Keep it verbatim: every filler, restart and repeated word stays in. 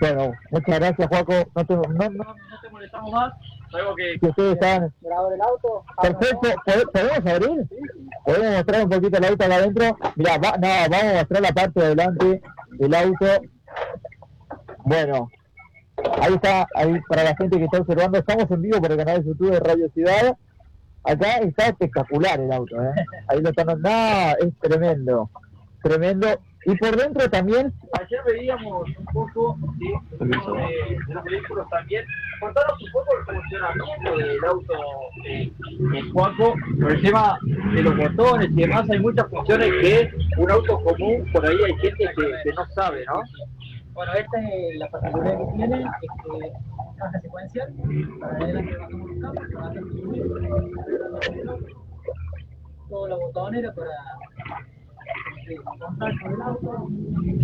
Bueno, muchas gracias, Juaco. No te, no, no, No te molestamos más. Algo que... que ustedes están... Grabador el auto. Perfecto, ¿pod- ¿podemos abrir? ¿Podemos mostrar un poquito el auto acá adentro? Mirá, va, no, vamos a mostrar la parte de adelante del auto. Bueno, ahí está, ahí para la gente que está observando, estamos en vivo por el canal de YouTube de Radio Ciudad. Acá está espectacular el auto, ¿eh? Ahí lo están... No, es tremendo, tremendo. Y por dentro también... Ayer veíamos un poco, ¿sí? Uno de, de los vehículos también. Contanos un poco el funcionamiento del auto eh, en Juaco, por el tema de los botones y demás. Hay muchas funciones que un auto común, por ahí hay gente que, que no sabe, ¿no? Bueno, esta es la particularidad que tiene, es que es caja secuencial, para adelante bajamos los campos, para atrás subimos, toda la botonera para el contacto del auto.